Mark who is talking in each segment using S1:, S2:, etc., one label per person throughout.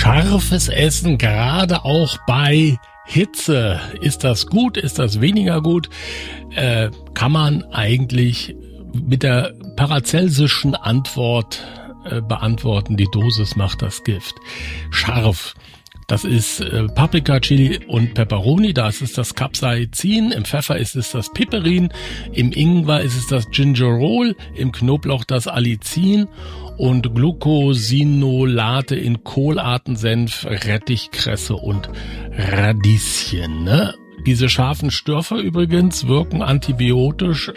S1: Scharfes Essen, gerade auch bei Hitze. Ist das gut? Ist das weniger gut? Kann man eigentlich mit der paracelsischen Antwort beantworten. Die Dosis macht das Gift. Scharf. Das ist Paprika, Chili und Peperoni. Da ist es das Capsaicin. Im Pfeffer ist es das Piperin. Im Ingwer ist es das Gingerol. Im Knoblauch das Allicin. Und Glucosinolate in Kohlartensenf, Rettich, Kresse und Radieschen. Ne? Diese scharfen Stoffe übrigens wirken antibiotisch,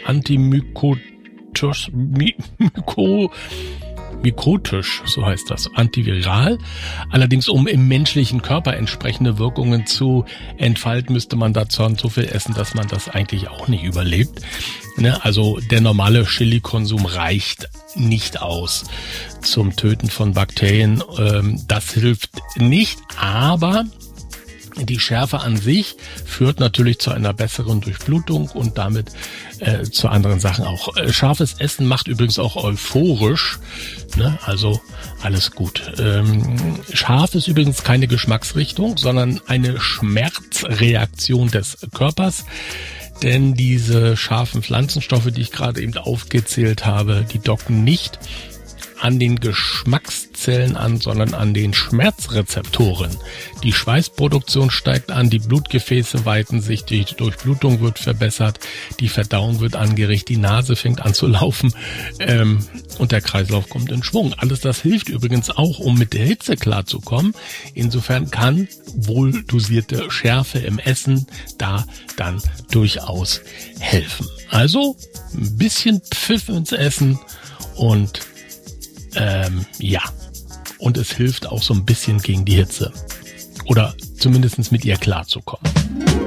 S1: mykotisch, so heißt das, antiviral. Allerdings, um im menschlichen Körper entsprechende Wirkungen zu entfalten, müsste man dazu so viel essen, dass man das eigentlich auch nicht überlebt. Ne? Also der normale Chili-Konsum reicht nicht aus zum Töten von Bakterien. Das hilft nicht, aber die Schärfe an sich führt natürlich zu einer besseren Durchblutung und damit zu anderen Sachen auch. Scharfes Essen macht übrigens auch euphorisch, ne? Also alles gut. Scharf ist übrigens keine Geschmacksrichtung, sondern eine Schmerzreaktion des Körpers. Denn diese scharfen Pflanzenstoffe, die ich gerade eben aufgezählt habe, die docken nicht an den Geschmackszellen an, sondern an den Schmerzrezeptoren. Die Schweißproduktion steigt an, die Blutgefäße weiten sich, die Durchblutung wird verbessert, die Verdauung wird angeregt, die Nase fängt an zu laufen und der Kreislauf kommt in Schwung. Alles das hilft übrigens auch, um mit der Hitze klarzukommen. Insofern kann wohl dosierte Schärfe im Essen da dann durchaus helfen. Also ein bisschen Pfiff ins Essen und ja, und es hilft auch so ein bisschen gegen die Hitze. Oder zumindest mit ihr klarzukommen.